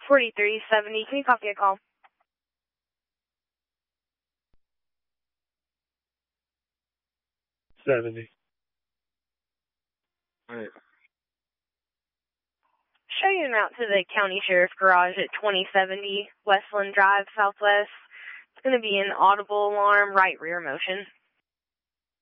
4370. Can you copy a call? $70. All right. Show you en route to the County Sheriff's Garage at 2070 Westland Drive, Southwest. It's going to be an audible alarm, right rear motion.